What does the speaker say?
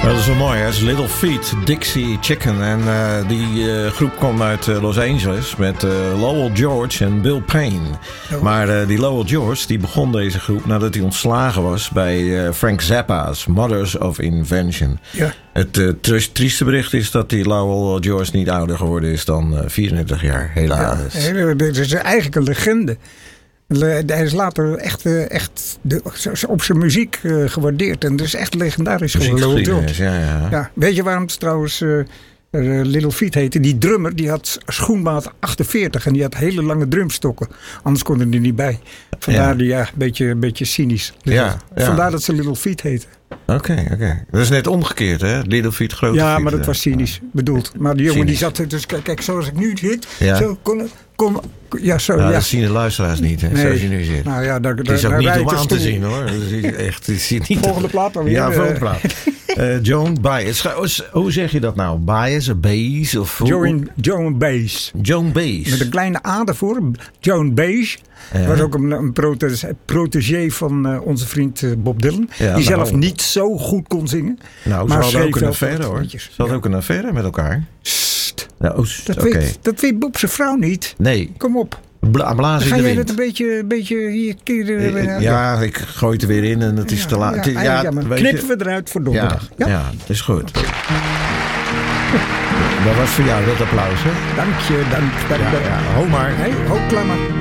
Dat is wel mooi, hè? Dat is Little Feat, Dixie Chicken. En die groep kwam uit Los Angeles met Lowell George en Bill Payne. Oh. Maar die Lowell George die begon deze groep nadat hij ontslagen was bij Frank Zappa's Mothers of Invention. Ja. Het trieste bericht is dat die Lowell George niet ouder geworden is dan 34 jaar, helaas. Ja, dit is eigenlijk een legende. Hij is later echt op zijn muziek gewaardeerd. En dat is echt legendarisch geworden. Ja. Weet je waarom het trouwens Little Feat heette? Die drummer die had schoenmaat 48 en die had hele lange drumstokken. Anders kon hij er niet bij. Vandaar een beetje cynisch. Vandaar dat ze Little Feat heette. Oké. Dat is net omgekeerd, hè? Little Feat, grote Ja, feet, maar dat was cynisch bedoeld. Maar die jongen die zat dus, kijk, zoals ik nu zit, zo dat zien de luisteraars niet, hè? Zoals je nu zit. Nou ja, het is ook niet om aan te zien, hoor. Het is niet volgende plaat dan weer. Ja, volgende plaat. Joan Baez. Hoe zeg je dat nou? Baez of Baez? Joan Baez. Joan Baez. Met een kleine A ervoor. Joan Baez. Was ook een protégé van onze vriend Bob Dylan. Ja, die zelf niet zo goed kon zingen. Nou, maar ze hadden ook een affaire, hoor. Ze hadden ook een affaire met elkaar. Dat weet Bob zijn vrouw niet. Nee. Kom op. Blazen Ga jij het een beetje hier... Ja, ik gooi het er weer in en het is te laat. Knippen we eruit voor donderdag. Ja, dat is goed. Dat was voor jou, dat applaus, hè? Dank je. Ho maar. Ho, klaar maar.